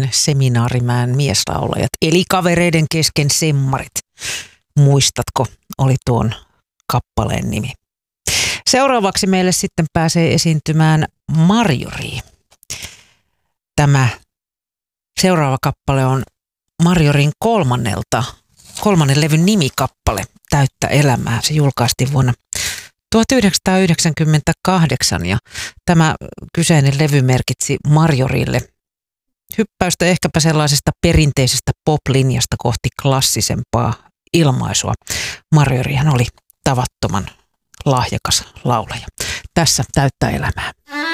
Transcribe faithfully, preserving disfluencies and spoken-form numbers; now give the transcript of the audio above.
Seminaarimäen mieslaulajat, eli kavereiden kesken semmarit. Muistatko, oli tuon kappaleen nimi. Seuraavaksi meille sitten pääsee esiintymään Marjorie. Tämä seuraava kappale on Marjorien kolmannelta, kolmannen levyn nimikappale, Täyttä elämää. Se julkaistiin vuonna tuhatyhdeksänsataayhdeksänkymmentäkahdeksan ja tämä kyseinen levy merkitsi Marjorille hyppäystä ehkäpä sellaisesta perinteisestä pop-linjasta kohti klassisempaa ilmaisua. Marjorihan oli tavattoman lahjakas laulaja. Tässä Täyttä elämää.